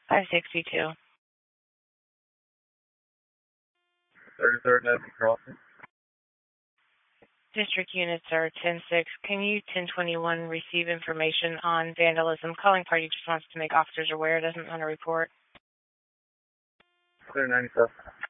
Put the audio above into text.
562. 33rd Avenue Crossing. District units are 10-6. Can you 1021 receive information on vandalism? Calling party just wants to make officers aware, doesn't want to report. Clear 97.